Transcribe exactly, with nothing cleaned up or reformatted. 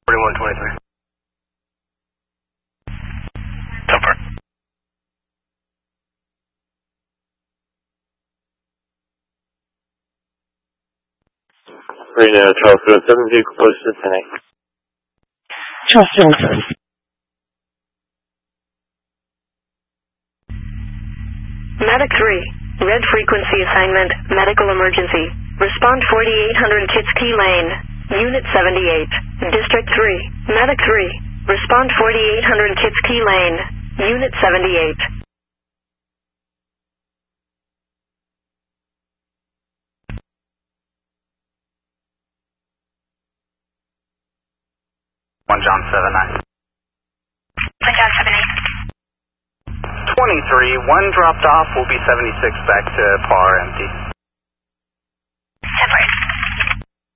forty-one twenty-three. Temper. Reno, Charles seven, vehicle close to ten eight. Charles Johnson. Medic three, red frequency assignment, medical emergency. Respond forty-eight hundred Kitski Lane, Unit seventy-eight. District three, Medic three, respond forty-eight hundred Kitski Lane, Unit seventy-eight. one John seven nine. one John seven eight. twenty-three, one dropped off, will be seventy-six back to par empty.